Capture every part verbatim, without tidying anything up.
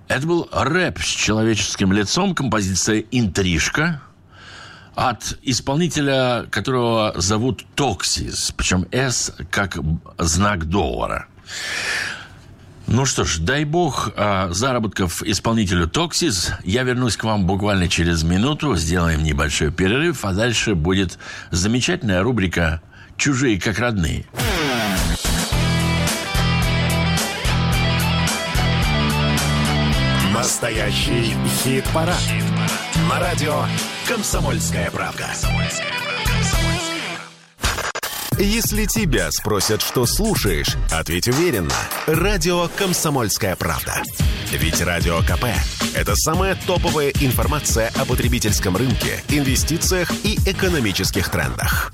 Это был рэп с человеческим лицом, композиция «Интрижка» от исполнителя, которого зовут Токсис, причем «С» как знак доллара. Ну что ж, дай бог заработков исполнителю Токсис. Я вернусь к вам буквально через минуту, сделаем небольшой перерыв, а дальше будет замечательная рубрика «Чужие как родные». Настоящий хит-парад. Хит-парад. На радио «Комсомольская правда». Если тебя спросят, что слушаешь, ответь уверенно. Радио «Комсомольская правда». Ведь Радио КП – это самая топовая информация о потребительском рынке, инвестициях и экономических трендах.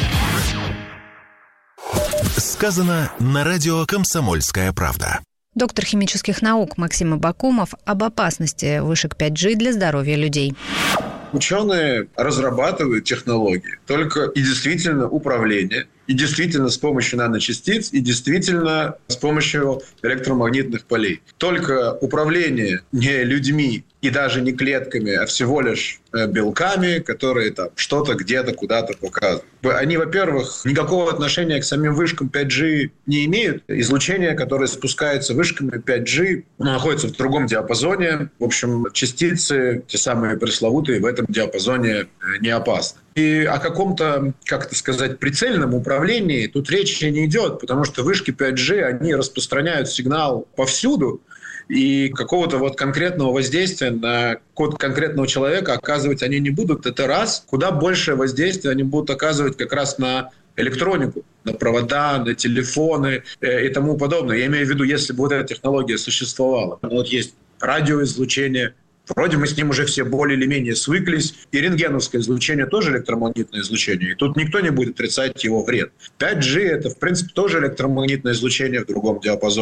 Сказано на радио «Комсомольская правда». Доктор химических наук Максим Абакумов об опасности вышек пять джи для здоровья людей. Ученые разрабатывают технологии только и действительно управление, и действительно с помощью наночастиц, и действительно с помощью электромагнитных полей. Только управление не людьми и даже не клетками, а всего лишь белками, которые там что-то где-то куда-то показывают. Они, во-первых, никакого отношения к самим вышкам пять джи не имеют. Излучение, которое спускается вышками пять джи, находится в другом диапазоне. В общем, частицы, те самые пресловутые, в этом диапазоне не опасны. И о каком-то, как это сказать, прицельном управлении тут речи не идет, потому что вышки пять джи, они распространяют сигнал повсюду, и какого-то вот конкретного воздействия на код конкретного человека оказывать они не будут. Это раз. Куда большее воздействие они будут оказывать как раз на электронику, на провода, на телефоны э, и тому подобное. Я имею в виду, если бы вот эта технология существовала. Вот есть радиоизлучение, вроде мы с ним уже все более или менее свыклись. И рентгеновское излучение тоже электромагнитное излучение. И тут никто не будет отрицать его вред. пять джи – это, в принципе, тоже электромагнитное излучение в другом диапазоне.